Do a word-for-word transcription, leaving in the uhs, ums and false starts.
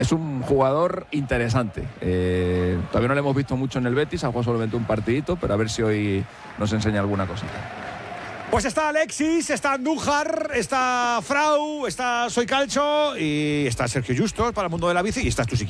Es un jugador interesante. Eh, todavía no lo hemos visto mucho en el Betis, ha jugado solamente un partidito, pero a ver si hoy nos enseña alguna cosita. Pues está Alexis, está Andújar, está Frau, está Soy Calcho y está Sergio Justos para el mundo de la bici y estás tú si